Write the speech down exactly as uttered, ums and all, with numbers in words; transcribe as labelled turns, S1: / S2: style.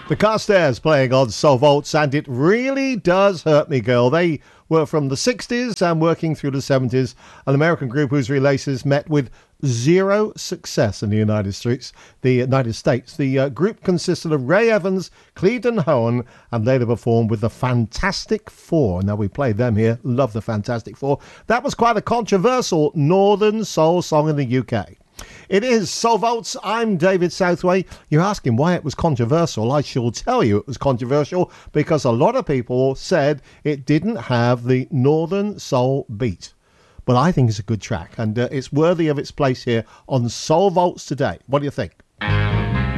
S1: The Carstairs playing on Soul Vaults, and It Really Does Hurt Me Girl. They were from the sixties and working through the seventies, an American group whose releases met with zero success in the United States. The United States. The uh, group consisted of Ray Evans, Clevedon Hohen, and later performed with the Fantastic Four. Now we played them here. Love the Fantastic Four. That was quite a controversial Northern soul song in the U K. It is Soul Vaults. I'm David Southway. You're asking why it was controversial. I shall tell you it was controversial because a lot of people said it didn't have the Northern soul beat. But I think it's a good track, and uh, it's worthy of its place here on Soul Vaults today. What do you think?